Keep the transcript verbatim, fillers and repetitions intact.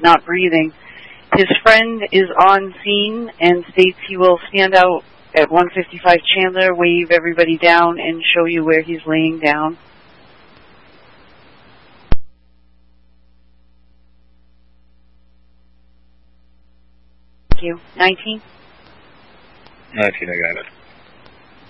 not breathing. His friend is on scene and states he will stand out at one fifty-five Chandler, wave everybody down, and show you where he's laying down. Thank you. nineteen? nineteen, I got it.